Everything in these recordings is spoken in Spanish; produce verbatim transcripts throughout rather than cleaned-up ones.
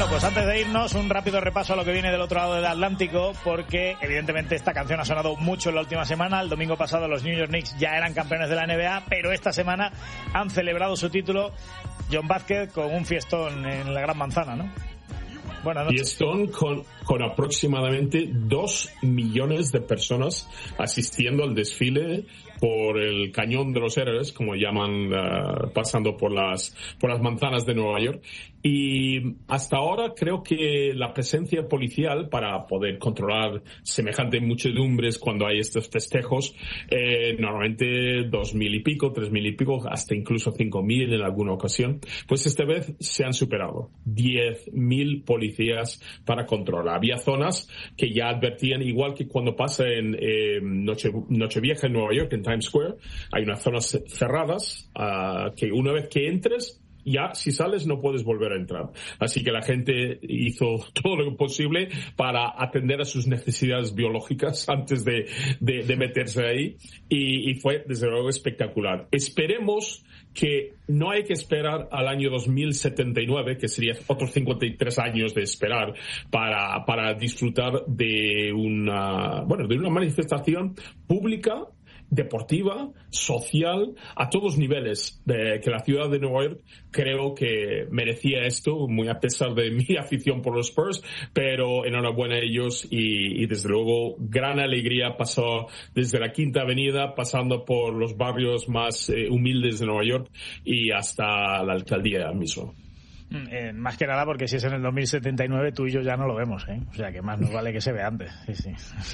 pues antes de irnos, un rápido repaso a lo que viene del otro lado del Atlántico, porque evidentemente esta canción ha sonado mucho en la última semana. El domingo pasado los New York Knicks ya eran campeones de la N B A, pero esta semana han celebrado su título John Vázquez con un fiestón en la Gran Manzana, ¿no? Buenas noches. Fiestón con, con aproximadamente dos millones de personas asistiendo al desfile por el Cañón de los Héroes, como llaman, uh, pasando por las por las manzanas de Nueva York. Y hasta ahora creo que la presencia policial para poder controlar semejante muchedumbres cuando hay estos festejos, eh, normalmente dos mil y pico, tres mil y pico, hasta incluso cinco mil en alguna ocasión, pues esta vez se han superado diez mil policías para controlar. Había zonas que ya advertían, igual que cuando pasa en eh, Noche, Nochevieja en Nueva York, en Times Square, hay unas zonas cerradas uh, que una vez que entres, ya si sales no puedes volver a entrar. Así que la gente hizo todo lo posible para atender a sus necesidades biológicas antes de, de, de meterse ahí, y, y fue desde luego espectacular. Esperemos que no hay que esperar al año dos mil setenta y nueve, que sería otros cincuenta y tres años de esperar para, para disfrutar de una, bueno, de una manifestación pública, deportiva, social, a todos niveles, de que la ciudad de Nueva York creo que merecía esto, muy a pesar de mi afición por los Spurs, pero enhorabuena a ellos, y, y desde luego gran alegría. Pasó desde la Quinta Avenida, pasando por los barrios más eh, humildes de Nueva York y hasta la alcaldía mismo. Eh, más que nada porque si es en el dos mil setenta y nueve, tú y yo ya no lo vemos, ¿eh? O sea que más nos vale que se vea antes. Sí, sí.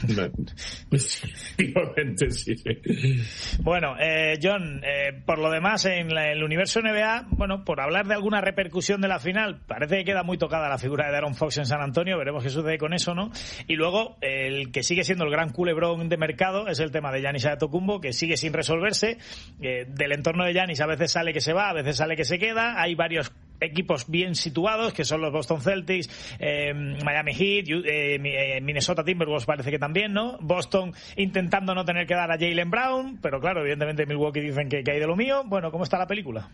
Efectivamente, sí, sí. Bueno, eh, John, eh, por lo demás, en la, el universo N B A, bueno, por hablar de alguna repercusión de la final, parece que queda muy tocada la figura de De'Aaron Fox en San Antonio. Veremos qué sucede con eso, ¿no? Y luego, el que sigue siendo el gran culebrón de mercado es el tema de Giannis Antetokounmpo, que sigue sin resolverse. Eh, del entorno de Giannis a veces sale que se va, a veces sale que se queda. Hay varios equipos bien situados, que son los Boston Celtics, eh, Miami Heat, eh, Minnesota Timberwolves parece que también, ¿no? Boston intentando no tener que dar a Jaylen Brown, pero claro, evidentemente Milwaukee dicen que, que hay de lo mío. Bueno, ¿cómo está la película?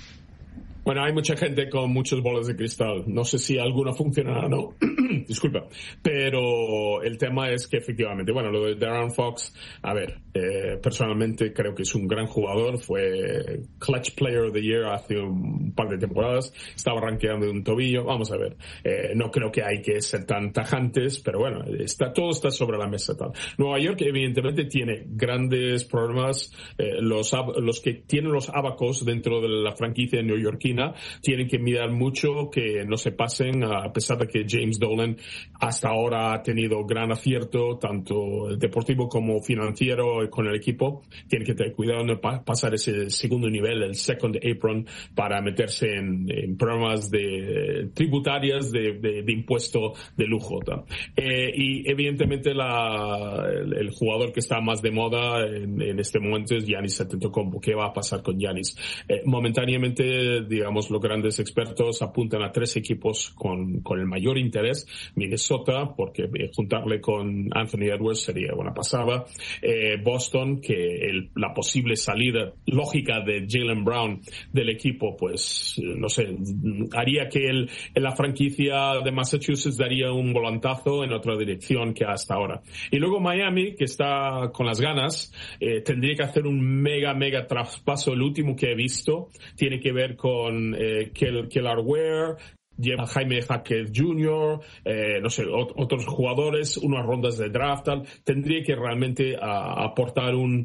Bueno, hay mucha gente con muchas bolas de cristal. No sé si alguna funcionará o no. Disculpa. Pero el tema es que efectivamente, bueno, lo de De'Aaron Fox, a ver, eh, personalmente creo que es un gran jugador. Fue Clutch Player of the Year hace un par de temporadas. Estaba rankeando de un tobillo. Vamos a ver. Eh, no creo que hay que ser tan tajantes, pero bueno, está, todo está sobre la mesa. Tal. Nueva York, evidentemente, tiene grandes problemas. Eh, los, los que tienen los abacos dentro de la franquicia neoyorquina tienen que mirar mucho que no se pasen, a pesar de que James Dolan hasta ahora ha tenido gran acierto, tanto deportivo como financiero con el equipo. Tienen que tener cuidado de no pasar ese segundo nivel, el second apron, para meterse en, en problemas de tributarias de, de, de impuesto de lujo. Eh, y evidentemente la, el, el jugador que está más de moda en, en este momento es Giannis Antetokounmpo. ¿Qué va a pasar con Giannis? Eh, momentáneamente, digamos, los grandes expertos apuntan a tres equipos con, con el mayor interés. Minnesota, porque eh, juntarle con Anthony Edwards sería una pasada. Eh, Boston, que el, la posible salida lógica de Jaylen Brown del equipo, pues, no sé, haría que el, en la franquicia de Massachusetts daría un volantazo en otra dirección que hasta ahora. Y luego Miami, que está con las ganas, eh, tendría que hacer un mega, mega traspaso. El último que he visto tiene que ver con Eh, Kellar Ware, lleva Jaime Hackett junior, eh, no sé, ot- otros jugadores, unas rondas de draft, tal. Tendría que realmente a, aportar un,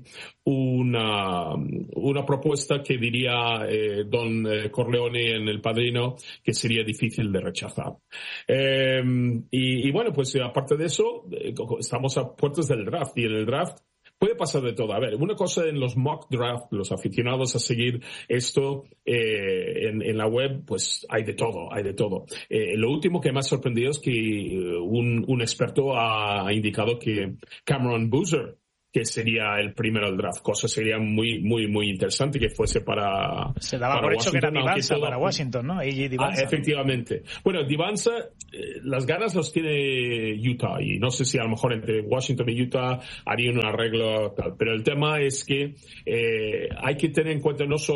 una, una propuesta que diría eh, Don eh, Corleone en El Padrino, que sería difícil de rechazar. Eh, y, y bueno, pues aparte de eso, eh, estamos a puertas del draft, y en el draft puede pasar de todo. A ver, una cosa en los mock draft, los aficionados a seguir esto eh, en, en la web, pues hay de todo, hay de todo. Eh, lo último que me ha sorprendido es que un, un experto ha indicado que Cameron Boozer, que sería el primero del draft, cosa sería muy, muy, muy interesante que fuese para Se daba para por hecho Washington, que era Divanza todo... para Washington, ¿no? Y Divanza. Ah, efectivamente. Bueno, Divanza, eh, las ganas los tiene Utah, y no sé si a lo mejor entre Washington y Utah harían un arreglo tal, pero el tema es que eh, hay que tener en cuenta no solo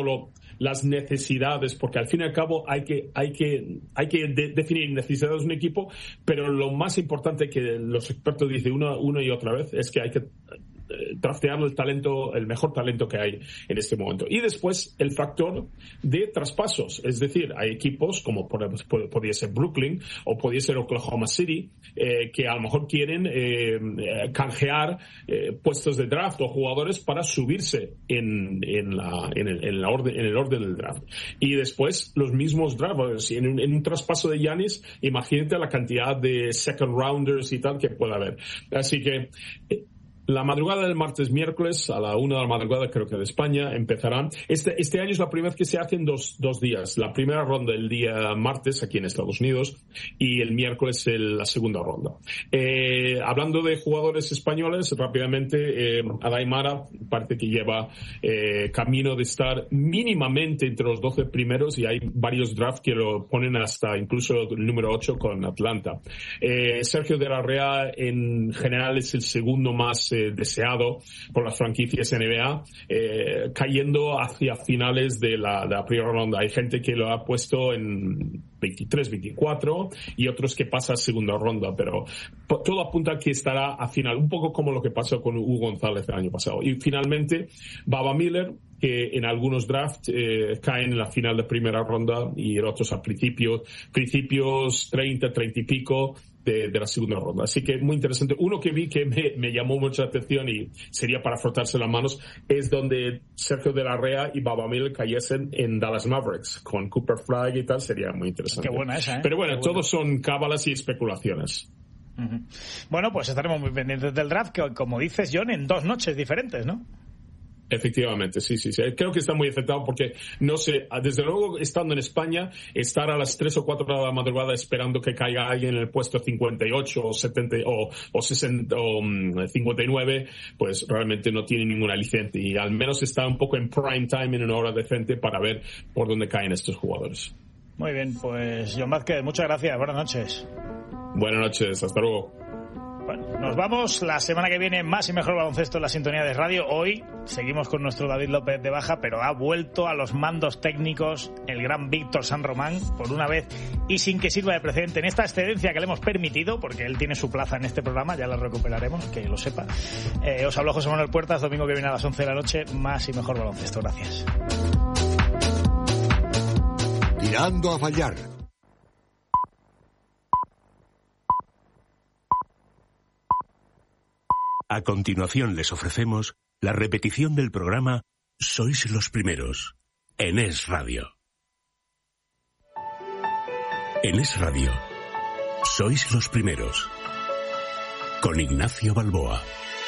las necesidades, porque al fin y al cabo hay que, hay que, hay que de, definir necesidades de un equipo, pero lo más importante que los expertos dicen una, una y otra vez es que hay que draftear el talento, el mejor talento que hay en este momento. Y después el factor de traspasos, es decir, hay equipos como por, podría ser Brooklyn o podría ser Oklahoma City eh, que a lo mejor quieren eh, canjear eh, puestos de draft o jugadores para subirse en, en, la, en, el, en, la orden, en el orden del draft. Y después los mismos drafts, en un, en un traspaso de Giannis, imagínate la cantidad de second rounders y tal que pueda haber. Así que eh, la madrugada del martes-miércoles, a la una de la madrugada, creo que de España, empezarán. Este, este año es la primera vez que se hacen dos, dos días. La primera ronda el día martes aquí en Estados Unidos y el miércoles el, la segunda ronda. Eh, hablando de jugadores españoles, rápidamente, eh, Adaimara parece que lleva eh, camino de estar mínimamente entre los doce primeros y hay varios drafts que lo ponen hasta incluso el número ocho con Atlanta. Eh, Sergio de la Rea en general es el segundo más eh, deseado por las franquicias N B A, eh, cayendo hacia finales de la, de la primera ronda. Hay gente que lo ha puesto en veintitrés, veinticuatro y otros que pasa a segunda ronda, pero todo apunta a que estará a final, un poco como lo que pasó con Hugo González el año pasado. Y finalmente, Baba Miller, que en algunos drafts eh, caen en la final de primera ronda y en otros a principios, principios treinta, treinta y pico de, de la segunda ronda. Así que muy interesante. Uno que vi que me, me llamó mucha atención y sería para frotarse las manos es donde Sergio de la Rea y Baba Miller cayesen en Dallas Mavericks con Cooper Flag y tal. Sería muy interesante. Qué buena esa, ¿eh? Pero bueno, Qué todos son cábalas y especulaciones. Uh-huh. Bueno, pues estaremos muy pendientes del draft, que como dices, John, en dos noches diferentes, ¿no? Efectivamente, sí, sí, sí. Creo que está muy afectado porque, no sé, desde luego estando en España, estar a las tres o cuatro de la madrugada esperando que caiga alguien en el puesto cincuenta y ocho o setenta o, o sesenta o um, cincuenta y nueve, pues realmente no tiene ningún aliciente y al menos está un poco en prime time, en una hora decente para ver por dónde caen estos jugadores. Muy bien, pues John Vázquez, muchas gracias. Buenas noches. Buenas noches, hasta luego. Bueno, nos vamos. La semana que viene más y mejor baloncesto en la sintonía de radio. Hoy seguimos con nuestro David López de baja, pero ha vuelto a los mandos técnicos el gran Víctor San Román por una vez y sin que sirva de precedente en esta excedencia que le hemos permitido, porque él tiene su plaza en este programa, ya la recuperaremos, que lo sepa. Eh, os habló José Manuel Puertas, domingo que viene a las once de la noche, más y mejor baloncesto. Gracias. Tirando a fallar. A continuación les ofrecemos la repetición del programa Sois los Primeros, en Es Radio. En Es Radio, Sois los Primeros, con Ignacio Balboa.